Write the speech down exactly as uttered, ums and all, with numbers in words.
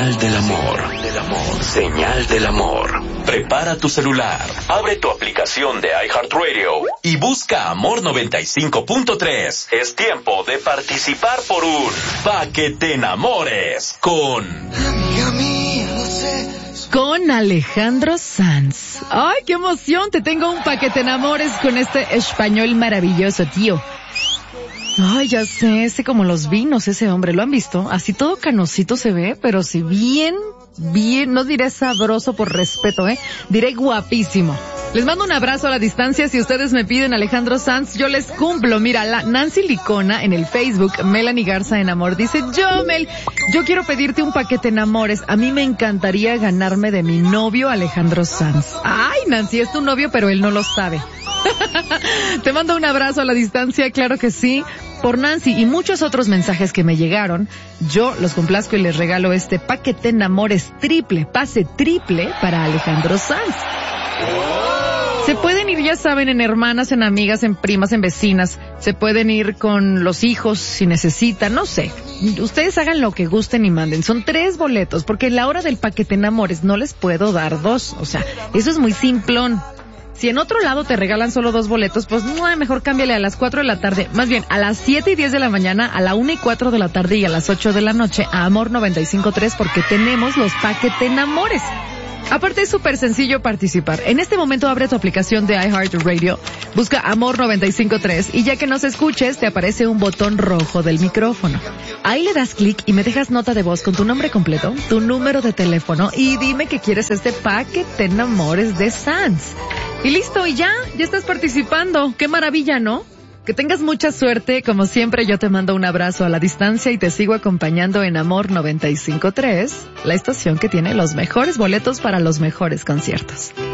Señal del amor. Del amor. Señal del amor. Prepara tu celular, abre tu aplicación de iHeartRadio y busca Amor noventa y cinco punto tres. Es tiempo de participar por un Pa' que te enamores con... Amiga mía, no sé... Con Alejandro Sanz. ¡Ay, qué emoción! Te tengo un Pa' que te enamores con este español maravilloso, tío. Ay, ya sé, ese como los vinos, ese hombre, ¿lo han visto? Así todo canosito se ve, pero si bien, bien, no diré sabroso por respeto, ¿eh? Diré guapísimo. Les mando un abrazo a la distancia. Si ustedes me piden Alejandro Sanz, yo les cumplo. Mira, la Nancy Licona en el Facebook, Melanie Garza en Amor, dice, yo, Mel, yo quiero pedirte un paquete enamores. A mí me encantaría ganarme de mi novio Alejandro Sanz. Ay, Nancy, es tu novio, pero él no lo sabe. Te mando un abrazo a la distancia, claro que sí. Por Nancy y muchos otros mensajes que me llegaron, yo los complazco y les regalo este paquete enamores triple, pase triple para Alejandro Sanz. Se pueden ir, ya saben, en hermanas, en amigas, en primas, en vecinas. Se pueden ir con los hijos si necesitan, no sé. Ustedes hagan lo que gusten y manden. Son tres boletos, porque en la hora del paquete enamores no les puedo dar dos. O sea, eso es muy simplón. Si en otro lado te regalan solo dos boletos, pues no, mejor cámbiale a las cuatro de la tarde, más bien a las siete y diez de la mañana, a la una y cuatro de la tarde y a las ocho de la noche a Amor noventa y cinco punto tres, porque tenemos los paquete enamores. Aparte es súper sencillo participar. En este momento abre tu aplicación de iHeartRadio, busca Amor noventa y cinco punto tres y ya que nos escuches te aparece un botón rojo del micrófono. Ahí le das clic y me dejas nota de voz con tu nombre completo, tu número de teléfono y dime que quieres este paquete enamores de Sanz. Y listo, y ya, ya estás participando. ¡Qué maravilla!, ¿no? Que tengas mucha suerte. Como siempre, yo te mando un abrazo a la distancia y te sigo acompañando en Amor noventa y cinco punto tres, la estación que tiene los mejores boletos para los mejores conciertos.